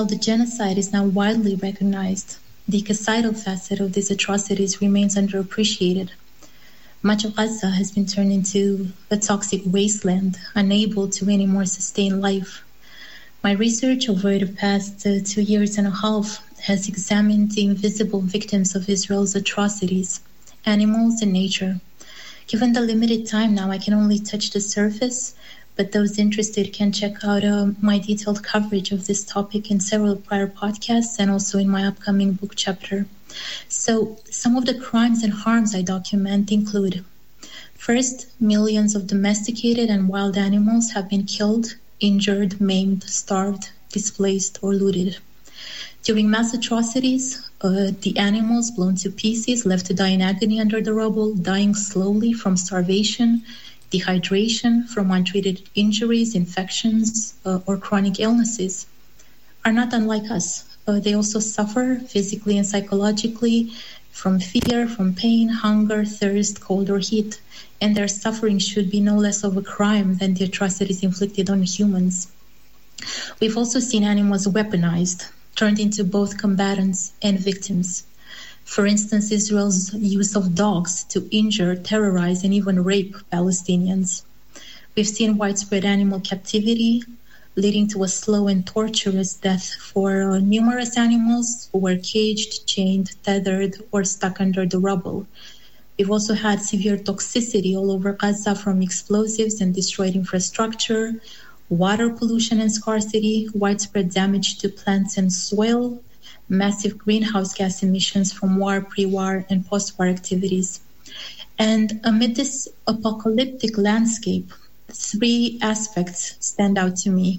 the genocide is now widely recognized, the ecocidal facet of these atrocities remains underappreciated. Much of Gaza has been turned into a toxic wasteland, unable to anymore sustain life. My research over the past 2 years and a half has examined the invisible victims of Israel's atrocities, animals and nature. Given the limited time now, I can only touch the surface, but those interested can check out my detailed coverage of this topic in several prior podcasts and also in my upcoming book chapter. So some of the crimes and harms I document include: first, millions of domesticated and wild animals have been killed, injured, maimed, starved, displaced, or looted. During mass atrocities, the animals blown to pieces, left to die in agony under the rubble, dying slowly from starvation, dehydration, from untreated injuries, infections, or chronic illnesses, are not unlike us. They also suffer physically and psychologically from fear, from pain, hunger, thirst, cold, or heat, and their suffering should be no less of a crime than the atrocities inflicted on humans. We've also seen animals weaponized, turned into both combatants and victims. For instance, Israel's use of dogs to injure, terrorize, and even rape Palestinians. We've seen widespread animal captivity, leading to a slow and torturous death for numerous animals who were caged, chained, tethered, or stuck under the rubble. We've also had severe toxicity all over Gaza from explosives and destroyed infrastructure, water pollution and scarcity, widespread damage to plants and soil, massive greenhouse gas emissions from war, pre-war, and post-war activities. And amid this apocalyptic landscape, 3 aspects stand out to me.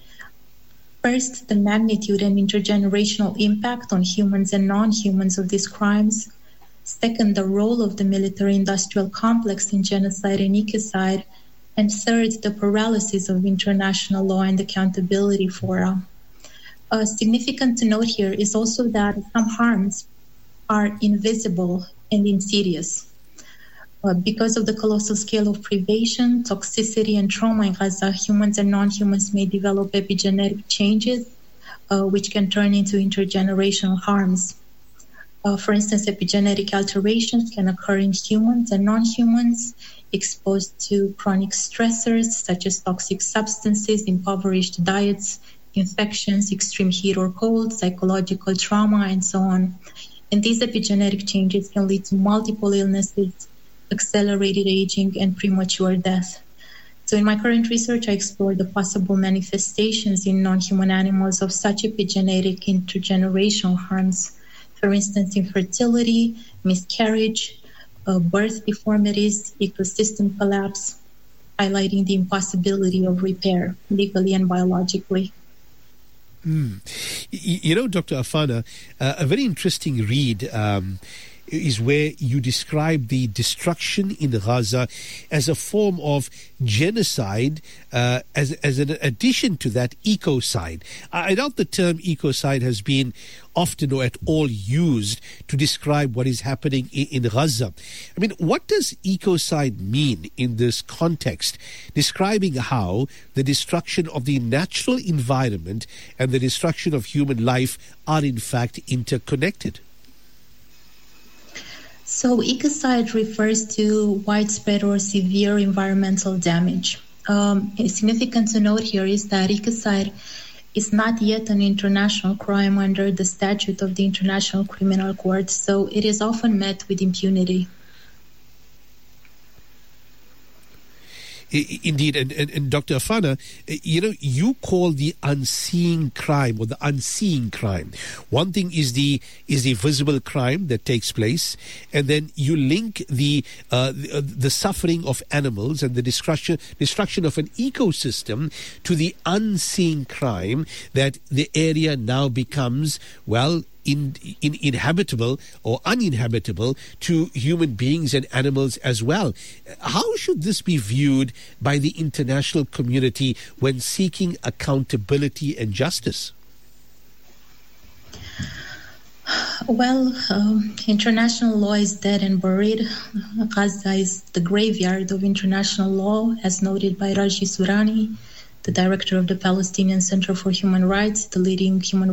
First, the magnitude and intergenerational impact on humans and non-humans of these crimes. Second, the role of the military-industrial complex in genocide and ecocide. And third, the paralysis of international law and accountability for significant to note here is also that some harms are invisible and insidious. Because of the colossal scale of privation, toxicity, and trauma in Gaza, humans and non-humans may develop epigenetic changes, which can turn into intergenerational harms. For instance, epigenetic alterations can occur in humans and non-humans exposed to chronic stressors such as toxic substances, impoverished diets, infections, extreme heat or cold, psychological trauma, and so on. And these epigenetic changes can lead to multiple illnesses, accelerated aging, and premature death. So in my current research, I explore the possible manifestations in non-human animals of such epigenetic intergenerational harms. For instance, infertility, miscarriage, birth deformities, ecosystem collapse, highlighting the impossibility of repair legally and biologically. You know, Dr. Afana, a very interesting read is where you describe the destruction in Gaza as a form of genocide, as an addition to that ecocide. I doubt the term ecocide has been often or at all used to describe what is happening in Gaza. I mean, what does ecocide mean in this context, describing how the destruction of the natural environment and the destruction of human life are in fact interconnected? So ecocide refers to widespread or severe environmental damage. Significant to note here is that ecocide is not yet an international crime under the statute of the International Criminal Court, so it is often met with impunity. Indeed, and Dr. Afana, you know, you call the unseen crime or the unseen crime. One thing is the visible crime that takes place, and then you link the suffering of animals and the destruction of an ecosystem to the unseen crime that the area now becomes, well, inhabitable or uninhabitable to human beings and animals as well. How should this be viewed by the international community when seeking accountability and justice? Well, international law is dead and buried. Gaza is the graveyard of international law, as noted by Raji Sourani, the director of the Palestinian Center for Human Rights, the leading human